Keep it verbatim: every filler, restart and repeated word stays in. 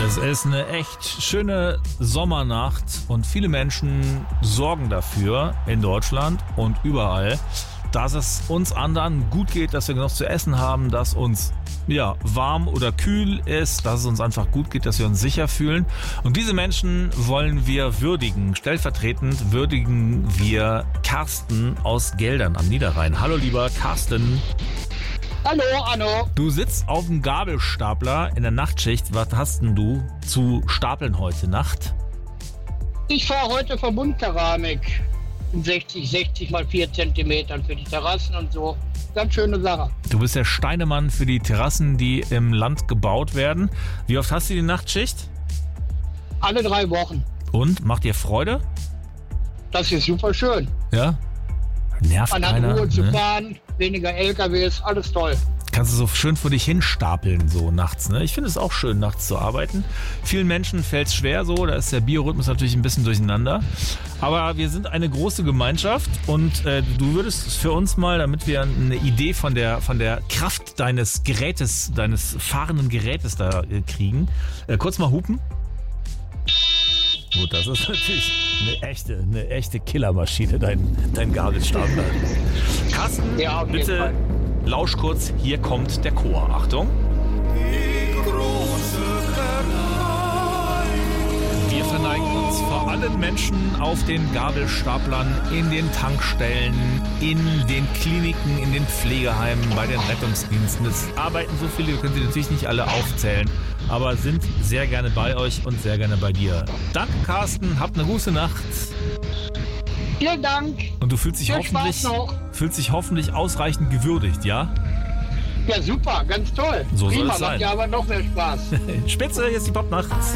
Es ist eine echt schöne Sommernacht und viele Menschen sorgen dafür in Deutschland und überall, dass es uns anderen gut geht, dass wir genug zu essen haben, dass uns ja, warm oder kühl ist, dass es uns einfach gut geht, dass wir uns sicher fühlen. Und diese Menschen wollen wir würdigen. Stellvertretend würdigen wir Carsten aus Geldern am Niederrhein. Hallo lieber Carsten. Hallo, Anno. Du sitzt auf dem Gabelstapler in der Nachtschicht. Was hast denn du zu stapeln heute Nacht? Ich fahre heute Verbundkeramik in sechzig, sechzig mal vier Zentimetern für die Terrassen und so. Ganz schöne Sache. Du bist der Steinemann für die Terrassen, die im Land gebaut werden. Wie oft hast du die Nachtschicht? Alle drei Wochen. Und? Macht dir Freude? Das ist super schön. Ja? Nervt Man hat keiner, Ruhe zu ne? fahren, weniger L K Ws, alles toll. Kannst du so schön vor dich hinstapeln, so nachts. Ne? Ich finde es auch schön, nachts zu arbeiten. Vielen Menschen fällt es schwer so, da ist der Biorhythmus natürlich ein bisschen durcheinander. Aber wir sind eine große Gemeinschaft und äh, du würdest für uns mal, damit wir eine Idee von der, von der Kraft deines Gerätes, deines fahrenden Gerätes da äh, kriegen, äh, kurz mal hupen. Gut, das ist natürlich eine echte, eine echte Killermaschine, dein, dein Gabelstapler. Carsten, Ja, auf jeden bitte Fall. lausch kurz, hier kommt der Chor. Achtung. Die große Wir verneigen uns vor allen Menschen auf den Gabelstaplern, in den Tankstellen, in den Kliniken, in den Pflegeheimen, bei den Rettungsdiensten. Es arbeiten so viele, wir können sie natürlich nicht alle aufzählen, aber sind sehr gerne bei euch und sehr gerne bei dir. Danke, Carsten, habt eine gute Nacht. Vielen Dank. Und du fühlst dich Viel hoffentlich, Spaß noch. fühlst dich hoffentlich ausreichend gewürdigt, ja? Ja, super, ganz toll. So soll Prima, es sein. macht ja aber noch mehr Spaß. Spitze, hier ist die Popnacht.